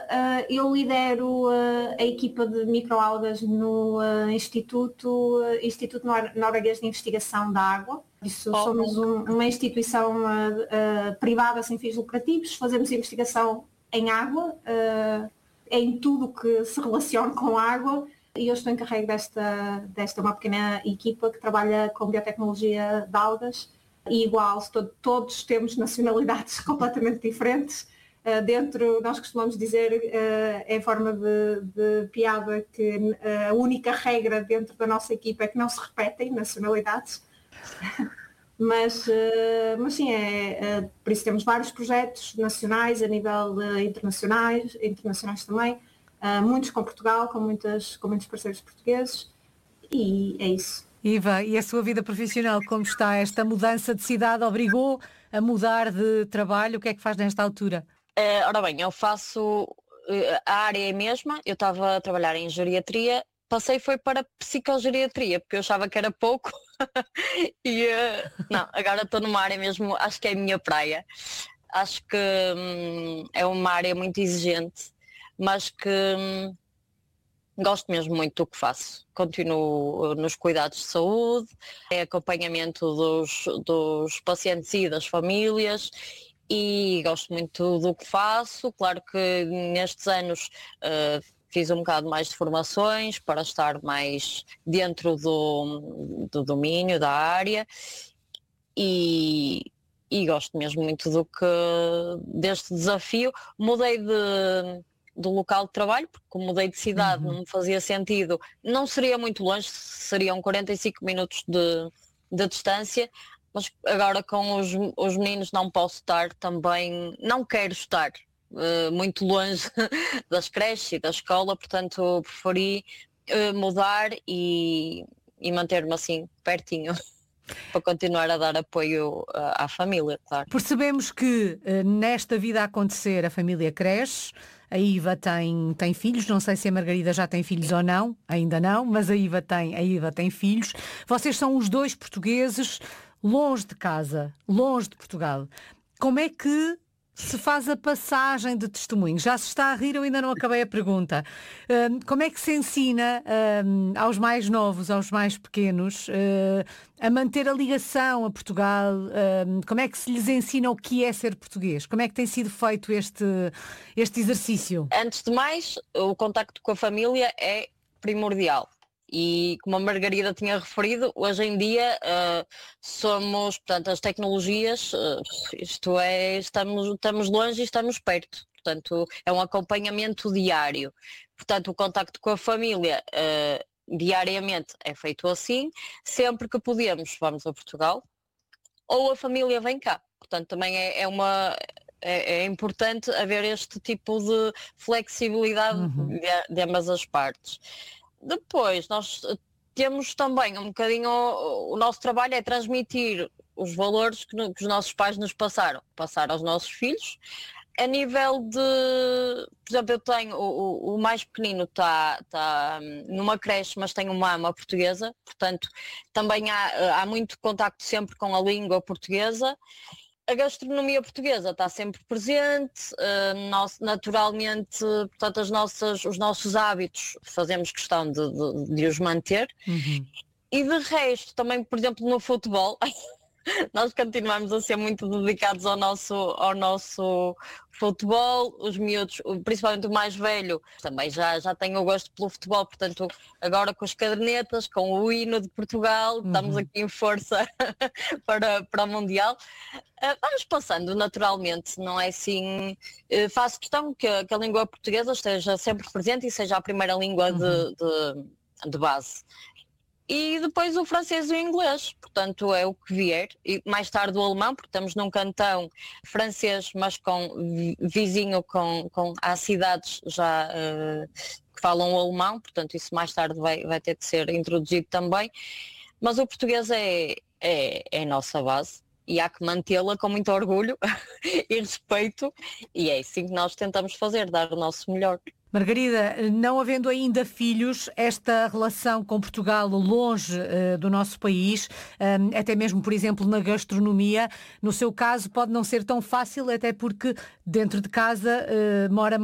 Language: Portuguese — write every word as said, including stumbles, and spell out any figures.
uh, eu lidero uh, a equipa de microalgas no uh, Instituto, uh, Instituto Nor- Norueguês de Investigação da Água. Isso, Oh. somos um, uma instituição uh, uh, privada sem fins lucrativos, fazemos investigação em água, uh, em tudo que se relaciona com água, e eu estou encarregue desta, desta uma pequena equipa que trabalha com biotecnologia de algas, e igual, to- todos temos nacionalidades completamente diferentes. Uh, dentro, nós costumamos dizer, uh, em forma de, de piada, que uh, a única regra dentro da nossa equipa é que não se repetem nacionalidades. mas, uh, mas sim, é, uh, por isso temos vários projetos nacionais, a nível uh, internacionais, internacionais também, uh, muitos com Portugal, com, muitas, com muitos parceiros portugueses, e é isso. Iva, e a sua vida profissional, como está? Esta mudança de cidade obrigou a mudar de trabalho? O que é que faz nesta altura? Uh, ora bem, eu faço, uh, a área é a mesma, eu estava a trabalhar em geriatria, passei foi para psicogeriatria, porque eu achava que era pouco, e uh, não, agora estou numa área mesmo, acho que é a minha praia, acho que hum, é uma área muito exigente, mas que hum, gosto mesmo muito do que faço. Continuo nos cuidados de saúde, é acompanhamento dos, dos pacientes e das famílias, e gosto muito do que faço. Claro que nestes anos uh, fiz um bocado mais de formações para estar mais dentro do, do domínio, da área, e, e gosto mesmo muito do que, deste desafio. Mudei de, do local de trabalho, porque como mudei de cidade, uhum. não me fazia sentido, não seria muito longe, seriam quarenta e cinco minutos de, de distância, mas agora com os, os meninos não posso estar também, não quero estar uh, muito longe das creches e da escola, portanto preferi uh, mudar e, e manter-me assim pertinho para continuar a dar apoio uh, à família, claro. Percebemos que uh, nesta vida a acontecer a família cresce, a Iva tem, tem filhos, não sei se a Margarida já tem filhos ou não, ainda não, mas a Iva tem, a Iva tem filhos. Vocês são os dois portugueses, longe de casa, longe de Portugal. Como é que se faz a passagem de testemunho? Já se está a rir, eu ainda não acabei a pergunta. Uh, como é que se ensina uh, aos mais novos, aos mais pequenos, uh, a manter a ligação a Portugal? Uh, como é que se lhes ensina o que é ser português? Como é que tem sido feito este, este exercício? Antes de mais, o contacto com a família é primordial. E como a Margarida tinha referido, hoje em dia uh, somos, portanto, as tecnologias, uh, isto é, estamos, estamos longe e estamos perto, portanto, é um acompanhamento diário. Portanto, o contacto com a família uh, diariamente é feito assim, sempre que podemos vamos a Portugal, ou a família vem cá, portanto, também é, é uma... É, é importante haver este tipo de flexibilidade uhum. de, de ambas as partes. Depois, nós temos também um bocadinho, o, o nosso trabalho é transmitir os valores que, no, que os nossos pais nos passaram, passar aos nossos filhos. A nível de, por exemplo, eu tenho, o, o mais pequenino está tá numa creche, mas tem uma ama portuguesa, portanto, também há, há muito contacto sempre com a língua portuguesa. A gastronomia portuguesa está sempre presente, uh, nós, naturalmente, portanto, as nossas, os nossos hábitos fazemos questão de, de, de os manter. Uhum. E de resto, também, por exemplo, no futebol, nós continuamos a ser muito dedicados ao nosso, ao nosso futebol. Os miúdos, principalmente o mais velho, também já, já tem o gosto pelo futebol, portanto, agora com as cadernetas, com o hino de Portugal, uhum. estamos aqui em força para, para o Mundial. Uh, vamos passando naturalmente, não é assim, uh, faço questão que a, que a língua portuguesa esteja sempre presente e seja a primeira língua uhum. de, de, de base. E depois o francês e o inglês, portanto é o que vier, e mais tarde o alemão, porque estamos num cantão francês, mas com vizinho com, com há cidades já uh, que falam o alemão, portanto isso mais tarde vai, vai ter de ser introduzido também, mas o português é, é, é a nossa base. E há que mantê-la com muito orgulho e respeito, e é assim que nós tentamos fazer, dar o nosso melhor. Margarida, não havendo ainda filhos, esta relação com Portugal longe uh, do nosso país, um, até mesmo, por exemplo, na gastronomia, no seu caso pode não ser tão fácil, até porque dentro de casa uh, mora mais